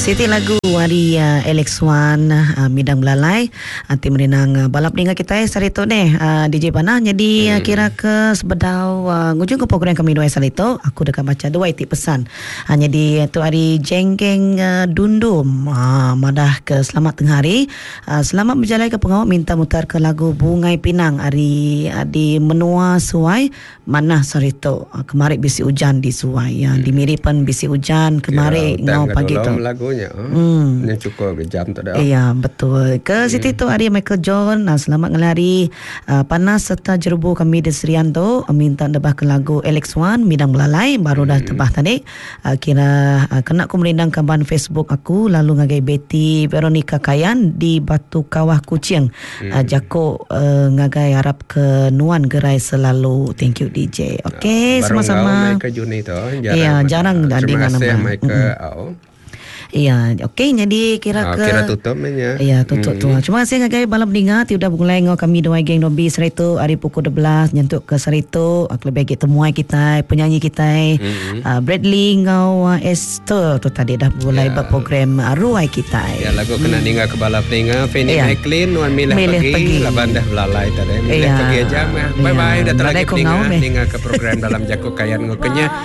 Siti lagu hari Alex Wan Midang Belalai anti merenang balap dengan kita sarito deh DJ Panah jadi kira ke sebedau ngujung ke program kami dua sarito aku dekat baca dua itik pesan jadi tu hari jengkeng dundum madah ke selamat tengah hari selamat berjalan ke pengawal minta mutar ke lagu Bungai Pinang hari di menua Suai mana sarito kemarin bisi hujan di Suai dimiripan bisi hujan kemarin ngau pagi tu lagunya yang cukup jam tu dah. Iya betul. Ke situ tu hari Michael John selamat ngelari panas serta jerubu kami di Serianto minta debah ke lagu Alex Wan Midang Belalai baru dah tebah tadi kira kena aku merindang kaban Facebook aku lalu ngagai Betty Veronica Kayan di Batu Kawah Kucing jako ngagai harap ke Nuan Gerai selalu. Thank you DJ. Okey sama-sama. Michael Juni tu jarang terima kasih Michael. Iya, okey jadi kira tutup ya. Iya, tutup tu. Cuma saya ngagai balap dengar tiudah mulai ngau kami dua geng Nobi Serito hari pukul 12 nyentuk ke Serito lebih kita temuai kita penyanyi kita Bradley ngau Esther tu tadi dah mulai berprogram ruai kita. Ya lagu kena dengar ke balap dengar Fanny McLean Wan milih pagi labandah belalai tadi milih pagi aja. Bye bye dah terakhir dengar ke program dalam Jako Kayan ngokenya.